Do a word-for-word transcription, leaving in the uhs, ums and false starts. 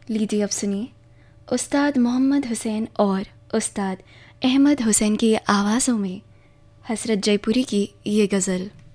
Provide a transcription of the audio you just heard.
लीजिए अब सुनिए उस्ताद मोहम्मद हुसैन और उस्ताद अहमद हुसैन की आवाज़ों में हसरत जयपुरी की ये गज़ल।